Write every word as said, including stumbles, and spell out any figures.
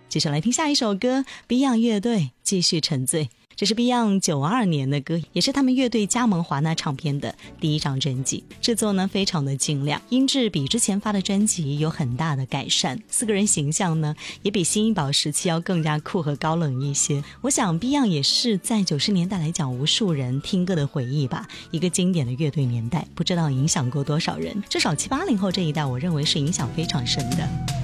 接下来听下一首歌 Beyond 乐队继续沉醉。这是 Beyond 九二年的歌，也是他们乐队加盟华纳唱片的第一张专辑，制作呢非常的精良，音质比之前发的专辑有很大的改善，四个人形象呢也比新一宝时期要更加酷和高冷一些。我想 Beyond 也是在九十年代来讲无数人听歌的回忆吧，一个经典的乐队年代，不知道影响过多少人，至少七八零后这一代我认为是影响非常深的。